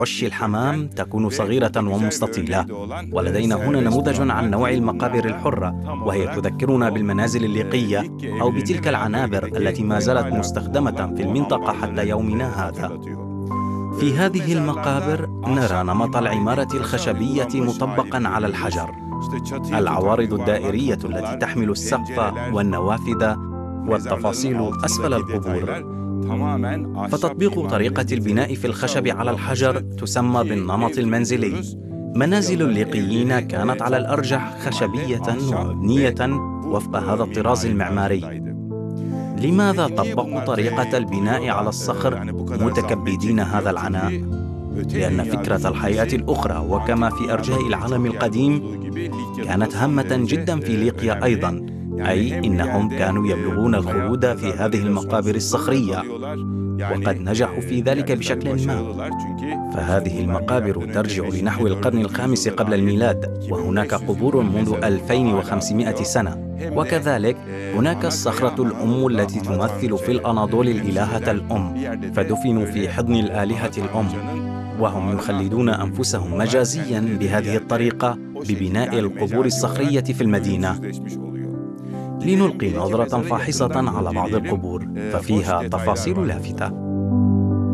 عش الحمام تكون صغيرة ومستطيلة. ولدينا هنا نموذج عن نوع المقابر الحرة، وهي تذكرنا بالمنازل الليقية أو بتلك العنابر التي ما زالت مستخدمة في المنطقة حتى يومنا هذا. في هذه المقابر نرى نمط العمارة الخشبية مطبقا على الحجر، العوارض الدائرية التي تحمل السقف والنوافذ والتفاصيل أسفل القبور. فتطبيق طريقة البناء في الخشب على الحجر تسمى بالنمط المنزلي. منازل الليقيين كانت على الأرجح خشبية ومبنية وفق هذا الطراز المعماري. لماذا طبقوا طريقة البناء على الصخر متكبدين هذا العناء؟ لأن فكرة الحياة الأخرى، وكما في أرجاء العالم القديم، كانت هامة جدا في ليقيا أيضا، أي إنهم كانوا يبلغون الخلود في هذه المقابر الصخرية، وقد نجحوا في ذلك بشكل ما. فهذه المقابر ترجع لنحو القرن الخامس قبل الميلاد، وهناك قبور منذ 2500 سنة. وكذلك هناك الصخرة الأم التي تمثل في الأناضول الإلهة الأم، فدفنوا في حضن الآلهة الأم، وهم يخلدون أنفسهم مجازيا بهذه الطريقة ببناء القبور الصخرية في المدينة. لنلقي نظرة فاحصة على بعض القبور، ففيها تفاصيل لافتة.